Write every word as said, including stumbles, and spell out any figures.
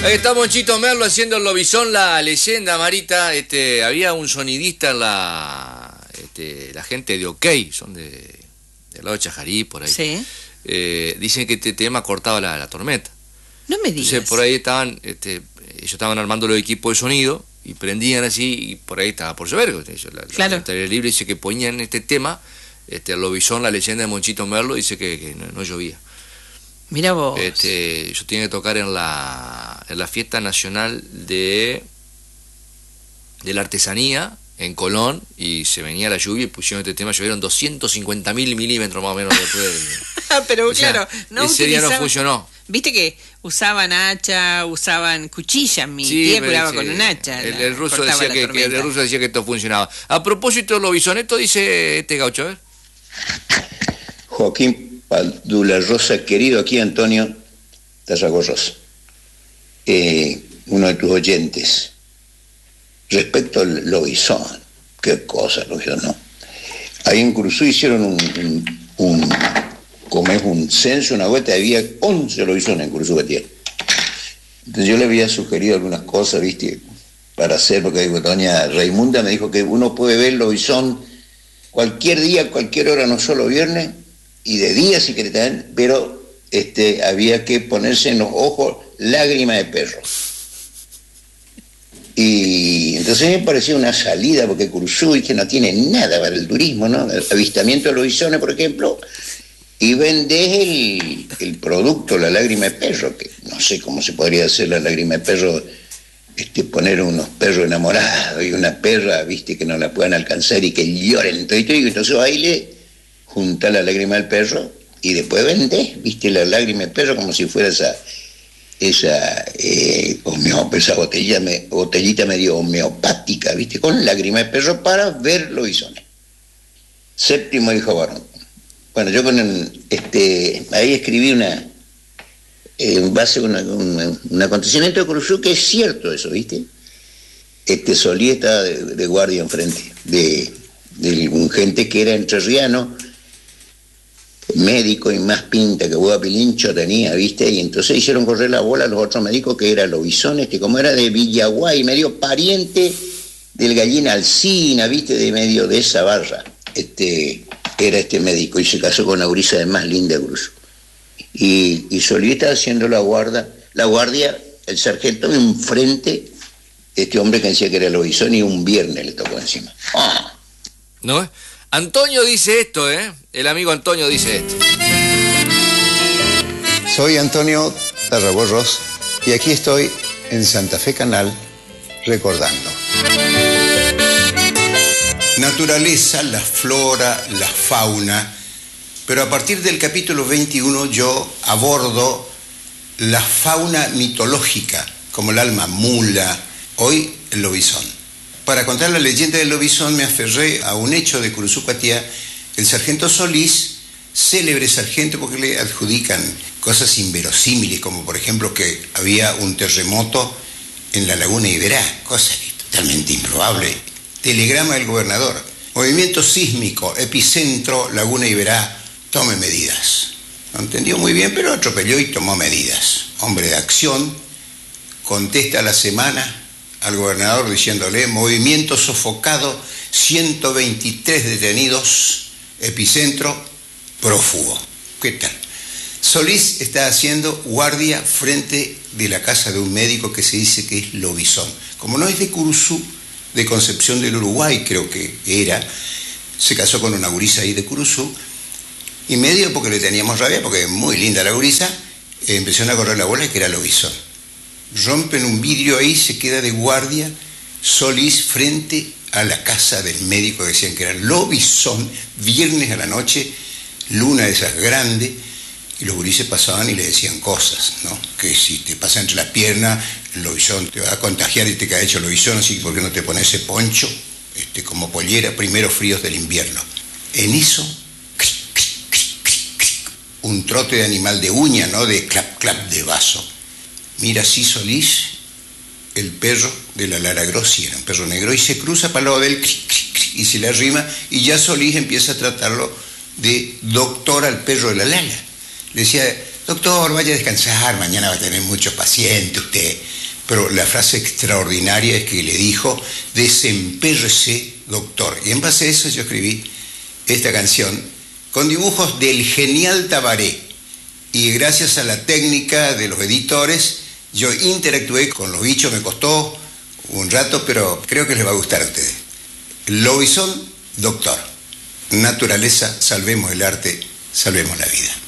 Ahí está Monchito Merlo haciendo el lobizón, la leyenda, Marita. Este, había un sonidista en la, este, la gente de OK, son de, del lado de Chajarí, por ahí. Sí. Eh, dicen que este tema cortaba la, la tormenta. No me digas. Entonces por ahí estaban, este, ellos estaban armando los equipos de sonido y prendían así y por ahí estaba por llover. La, claro. La Tarea Libre dice que ponían este tema, este, el lobizón, la leyenda de Monchito Merlo, dice que, que no, no llovía. Mira vos. Este, yo tenía que tocar en la, en la fiesta nacional de, de la artesanía en Colón y se venía la lluvia y pusieron este tema, llovieron doscientos cincuenta mil milímetros más o menos después del, pero o sea, claro, no ese día no funcionó. Viste que usaban hacha, usaban cuchillas, mi sí, tía curaba sí, con un hacha. El, el, ruso decía que, que, el ruso decía que esto funcionaba. A propósito de los bisonetos, dice este gaucho, a ver. Joaquín Padula Rosa, querido aquí Antonio Tarragorros, eh, uno de tus oyentes, respecto al lobizón, qué cosa lobizón, ¿no? Ahí en Curuzú hicieron un, un, un como es un censo, una vuelta, había once lobizones en Curuzú, Batía. Entonces yo le había sugerido algunas cosas, viste, para hacer, porque digo, doña Raimunda me dijo que uno puede ver lobizón cualquier día, cualquier hora, no solo viernes, y de día si querés también, pero este, había que ponerse en los ojos lágrima de perro. Y entonces me parecía una salida, porque Curuzú que no tiene nada para el turismo, ¿no? El avistamiento de lobizones, por ejemplo, y vendés el, el producto, la lágrima de perro, que no sé cómo se podría hacer la lágrima de perro, este, poner unos perros enamorados y una perra, viste, que no la puedan alcanzar y que lloren todo y todo, y entonces ahí le junta la lágrima del perro y después vendés, viste, la lágrima del perro como si fuera esa esa, eh, homeo, esa botella, me, botellita medio homeopática, viste, con lágrima de perro para ver lobizones. Séptimo hijo varón. Bueno, yo con el, este, ahí escribí una, eh, en base a una, una, un acontecimiento de Curuzú, que es cierto eso, viste. Este Solí estaba de, de guardia enfrente de, de un gente que era entrerriano, médico y más pinta que Boa Pilincho tenía, ¿viste? Y entonces hicieron correr la bola a los otros médicos que era Lobizón, este, como era de Villaguay, medio pariente del Gallina Alcina, ¿viste? De medio de esa barra, este, era este médico, y se casó con una gurisa de más linda Cruz. Y, y Solí estaba haciendo la guardia, la guardia, el sargento enfrente, este hombre que decía que era Lobizón, y un viernes le tocó encima. ¡Ah! ¿No? Antonio dice esto, ¿eh? El amigo Antonio dice esto. Soy Antonio Tarragorros y aquí estoy en Santa Fe Canal recordando. Naturaleza, la flora, la fauna, pero a partir del capítulo veintiuno yo abordo la fauna mitológica, como el alma mula, hoy el lobizón. Para contar la leyenda del lobizón me aferré a un hecho de Curuzú Patiá. El sargento Solís, célebre sargento porque le adjudican cosas inverosímiles, como por ejemplo que había un terremoto en la laguna Iberá, cosa totalmente improbable. Telegrama del gobernador: movimiento sísmico, epicentro, laguna Iberá, tome medidas. No entendió muy bien, pero atropelló y tomó medidas. Hombre de acción, contesta a la semana al gobernador diciéndole: movimiento sofocado, ciento veintitrés detenidos, epicentro, prófugo. ¿Qué tal? Solís está haciendo guardia frente de la casa de un médico que se dice que es lobizón. Como no es de Curuzú, de Concepción del Uruguay creo que era, se casó con una gurisa ahí de Curuzú, y medio porque le teníamos rabia, porque es muy linda la gurisa, eh, empezaron a correr la bola que era lobizón. Rompen un vidrio ahí, se queda de guardia Solís frente a la casa del médico que decían que era lobizón, viernes a la noche, luna de esas grandes, y los gurises pasaban y le decían cosas, ¿no? Que si te pasa entre las piernas, el lobizón te va a contagiar y te queda hecho lobizón, así que ¿por qué no te pones ese poncho este, como pollera, primeros fríos del invierno? En eso, un trote de animal de uña, ¿no? De clap, clap de vaso. Mira así Solís, el perro de la Lara Grossi, era un perro negro, y se cruza para el lado de él, y se le arrima, y ya Solís empieza a tratarlo de doctor al perro de la Lala. Le decía: doctor, vaya a descansar, mañana va a tener muchos pacientes usted. Pero la frase extraordinaria es que le dijo: desempérrese, doctor. Y en base a eso yo escribí esta canción con dibujos del genial Tabaré. Y gracias a la técnica de los editores, yo interactué con los bichos. Me costó un rato, pero creo que les va a gustar a ustedes. Lobizón, doctor. Naturaleza, salvemos el arte, salvemos la vida.